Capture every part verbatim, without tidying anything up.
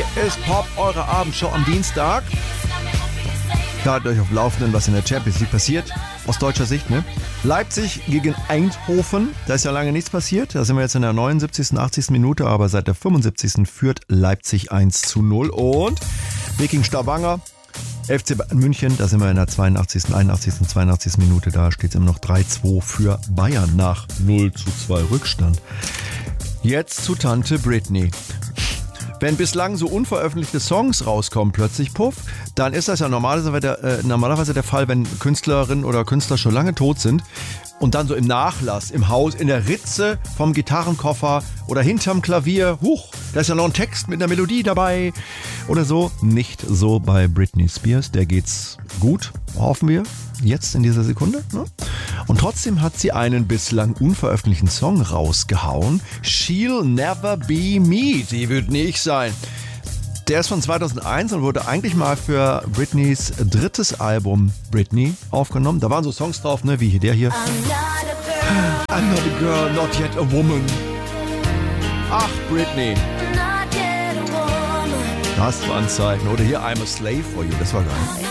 Hier ist Pop, eure Abendshow am Dienstag. Da haltet euch auf dem Laufenden, was in der Champions League passiert. Aus deutscher Sicht, ne? Leipzig gegen Eindhoven. Da ist ja lange nichts passiert. Da sind wir jetzt in der neunundsiebzigsten, achtzigsten Minute. Aber seit der fünfundsiebzigsten führt Leipzig eins zu null. Und Viking Stavanger, F C Bayern München. Da sind wir in der zweiundachtzigsten, einundachtzigsten, zweiundachtzigsten Minute. Da steht es immer noch drei zwei für Bayern nach null zu zwei Rückstand. Jetzt zu Tante Britney. Wenn bislang so unveröffentlichte Songs rauskommen, plötzlich puff, dann ist das ja normalerweise der, äh, normalerweise der Fall, wenn Künstlerinnen oder Künstler schon lange tot sind und dann so im Nachlass, im Haus, in der Ritze vom Gitarrenkoffer oder hinterm Klavier, huch, da ist ja noch ein Text mit einer Melodie dabei oder so. Nicht so bei Britney Spears, der geht's gut, hoffen wir, jetzt in dieser Sekunde. Ne? Und trotzdem hat sie einen bislang unveröffentlichten Song rausgehauen. She'll Never Be Me. Sie wird nicht sein. Der ist von zweitausendeins und wurde eigentlich mal für Britneys drittes Album Britney aufgenommen. Da waren so Songs drauf, ne, wie hier der hier. I'm not a girl, I'm not a girl, not yet a woman. Ach, Britney. Not yet a woman. Das war ein Zeichen. Oder hier I'm a Slave for You. Das war geil.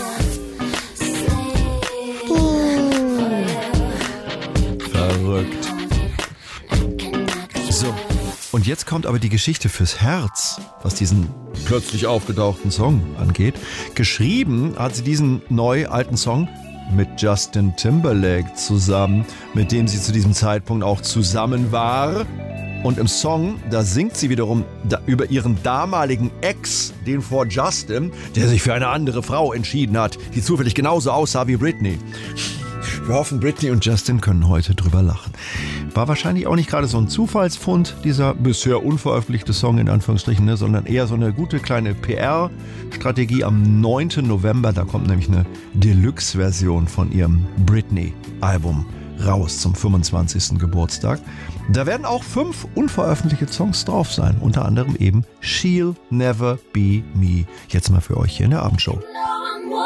Verrückt. So, und jetzt kommt aber die Geschichte fürs Herz, was diesen plötzlich aufgetauchten Song angeht. Geschrieben hat sie diesen neu alten Song mit Justin Timberlake zusammen, mit dem sie zu diesem Zeitpunkt auch zusammen war. Und im Song, da singt sie wiederum da, über ihren damaligen Ex, den vor Justin, der sich für eine andere Frau entschieden hat, die zufällig genauso aussah wie Britney. Wir hoffen, Britney und Justin können heute drüber lachen. War wahrscheinlich auch nicht gerade so ein Zufallsfund, dieser bisher unveröffentlichte Song in Anführungsstrichen, ne, sondern eher so eine gute kleine P R-Strategie am neunten November. Da kommt nämlich eine Deluxe-Version von ihrem Britney-Album raus zum fünfundzwanzigsten Geburtstag. Da werden auch fünf unveröffentlichte Songs drauf sein, unter anderem eben She'll Never Be Me. Jetzt mal für euch hier in der Abendshow.